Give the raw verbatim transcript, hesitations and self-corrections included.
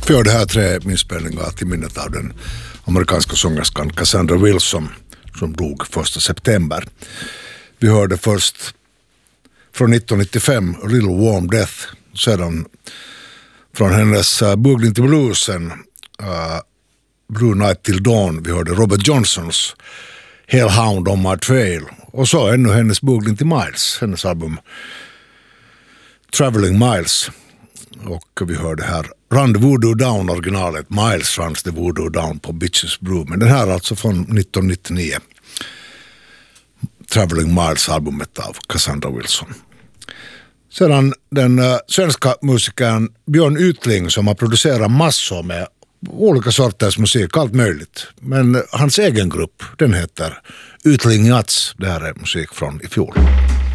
För det här tre inspelningar till minnet av den amerikanska sångerskan Cassandra Wilson som dog första september. Vi hörde först från nittonhundranittiofem A Little Warm Death, sedan från hennes uh, Boogling to Bluesen uh, Blue Night Till Dawn. Vi hörde Robert Johnsons Hellhound on My Trail och så ännu hennes Boogling till Miles, hennes album Traveling Miles. Och vi hörde här Run the Voodoo Down, originalet Miles Runs the Voodoo Down på Bitches Brew, men den här alltså från nittonhundranittionio, Traveling Miles, albumet av Cassandra Wilson. Sedan den uh, svenska musikern Björn Ytling som har producerat massor med olika sorters musik, allt möjligt. Men hans egen grupp, den heter Ytling Jazz. Det här är musik från i fjol.